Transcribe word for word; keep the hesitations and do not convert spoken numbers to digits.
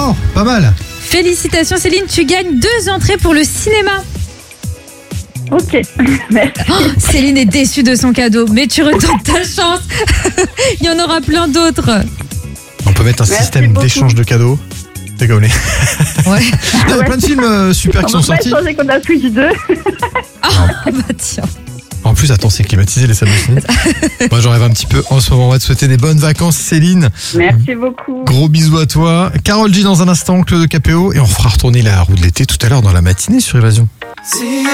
D'accord, pas mal. Félicitations Céline, tu gagnes deux entrées pour le cinéma. Ok, merci. Oh, Céline est déçue de son cadeau, mais tu retentes ta chance. Il y en aura plein d'autres. On peut mettre un Merci système beaucoup. d'échange de cadeaux. C'est comme les... Ouais. Il y a plein de films euh, super qui On sont va pas sortis. échanger qu'on a Switch deux. Ah bah tiens. En plus, attends, c'est climatisé les salles de ciné. Moi, j'en rêve un petit peu en ce moment. On va te souhaiter des bonnes vacances, Céline. Merci beaucoup. Gros bisous à toi. Carole G dans un instant, Claude de Capéo. Et on fera retourner la roue de l'été tout à l'heure dans la matinée sur Évasion.